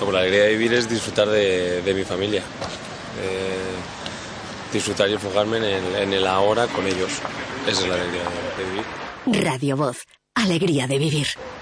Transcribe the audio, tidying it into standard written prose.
Como la alegría de vivir es disfrutar de mi familia. Disfrutar y enfocarme en el ahora con ellos. Esa es la alegría de vivir. Radio Voz, alegría de vivir.